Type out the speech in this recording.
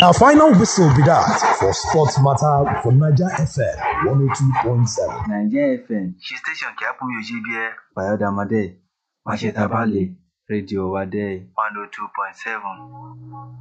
Our final whistle be that for Sports Matter for Niger FM 102.7. Niger FM. She station qui a pour mieux JBR. Bayo Damade. Macheta Bale. Radio Wade. 102.7.